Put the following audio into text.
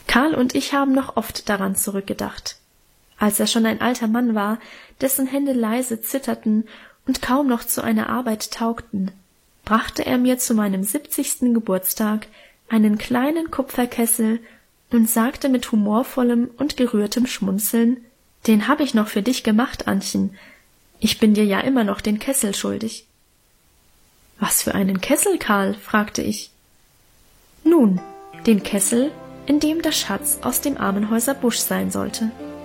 Karl und ich haben noch oft daran zurückgedacht. Als er schon ein alter Mann war, dessen Hände leise zitterten und kaum noch zu einer Arbeit taugten, brachte er mir zu meinem 70. Geburtstag einen kleinen Kupferkessel und sagte mit humorvollem und gerührtem Schmunzeln: »Den hab ich noch für dich gemacht, Annchen. Ich bin dir ja immer noch den Kessel schuldig.« »Was für einen Kessel, Karl?« fragte ich. »Nun, den Kessel, in dem der Schatz aus dem Armenhäuser Busch sein sollte.«